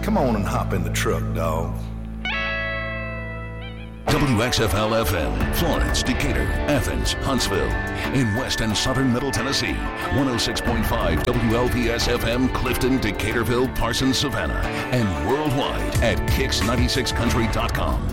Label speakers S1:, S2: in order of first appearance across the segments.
S1: Come on and hop in the truck, dawg.
S2: WXFL FM, Florence, Decatur, Athens, Huntsville. In West and Southern Middle Tennessee, 106.5 WLPS FM, Clifton, Decaturville, Parsons, Savannah. And worldwide at Kicks96country.com.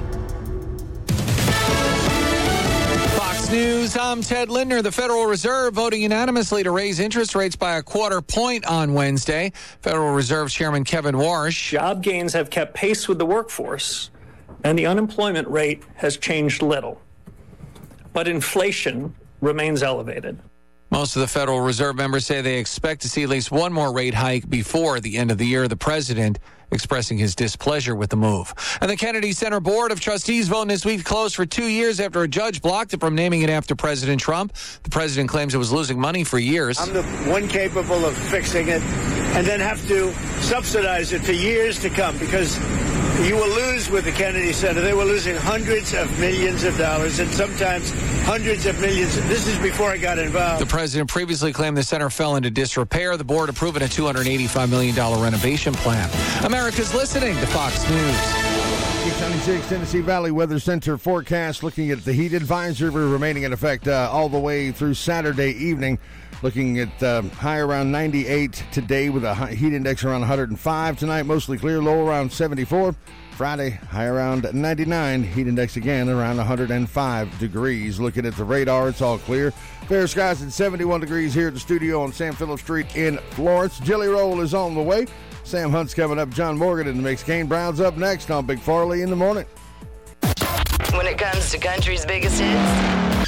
S3: Fox News, I'm Ted Lindner. The Federal Reserve voting unanimously to raise interest rates by a quarter point on Wednesday. Federal Reserve Chairman Kevin Warsh.
S4: Job gains have kept pace with the workforce, and the unemployment rate has changed little. But inflation remains elevated.
S3: Most of the Federal Reserve members say they expect to see at least one more rate hike before the end of the year. The president expressing his displeasure with the move. And the Kennedy Center Board of Trustees voting this week closed for 2 years after a judge blocked it from naming it after President Trump. The president claims it was losing money for years.
S5: I'm the one capable of fixing it and then have to subsidize it for years to come, because you will lose with the Kennedy Center. They were losing hundreds of millions of dollars and sometimes hundreds of millions. This is before I got involved.
S3: The president previously claimed the center fell into disrepair. The board approving a $285 million renovation plan. America's listening to Fox News.
S6: Kicks96 Tennessee Valley Weather Center forecast looking at the heat advisory remaining in effect all the way through Saturday evening. Looking at high around 98 today with a heat index around 105. Tonight, mostly clear, low around 74. Friday, high around 99. Heat index again around 105 degrees. Looking at the radar, it's all clear. Fair skies at 71 degrees here at the studio on Sam Phillips Street in Florence. Jelly Roll is on the way. Sam Hunt's coming up. John Morgan in the mix. Kane Brown's up next on Big Farley in the morning.
S7: When it comes to country's biggest hits,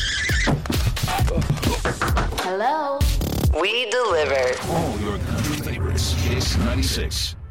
S7: hello, we deliver
S2: All your country favorites. Kicks 96.